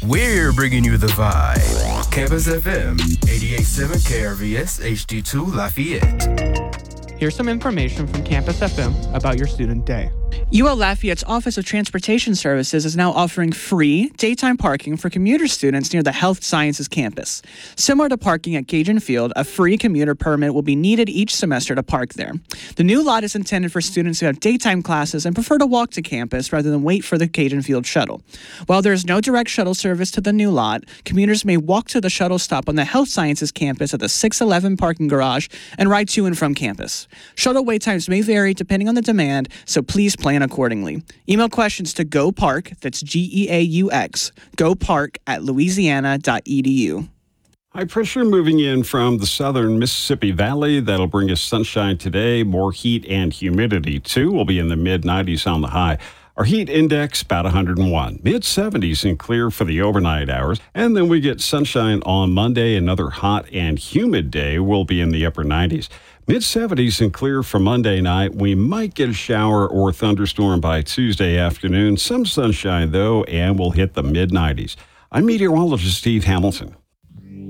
We're bringing you the vibe. Campus FM, 88.7 KRVS HD2 Lafayette. Here's some information from Campus FM about your student day. UL Lafayette's Office of Transportation Services is now offering free daytime parking for commuter students near the Health Sciences campus. Similar to parking at Cajun Field, a free commuter permit will be needed each semester to park there. The new lot is intended for students who have daytime classes and prefer to walk to campus rather than wait for the Cajun Field shuttle. While there is no direct shuttle service to the new lot, commuters may walk to the shuttle stop on the Health Sciences campus at the 611 parking garage and ride to and from campus. Shuttle wait times may vary depending on the demand, so please plan accordingly. Email questions to GoPark, that's GEAUX, gopark@louisiana.edu. High pressure moving in from the southern Mississippi Valley. That'll bring us sunshine today. More heat and humidity, too. We'll be in the mid-90s on the high. Our heat index, about 101. Mid-70s and clear for the overnight hours. And then we get sunshine on Monday. Another hot and humid day. We'll be in the upper 90s. Mid-70s and clear for Monday night. We might get a shower or thunderstorm by Tuesday afternoon. Some sunshine, though, and we'll hit the mid-90s. I'm meteorologist Steve Hamilton.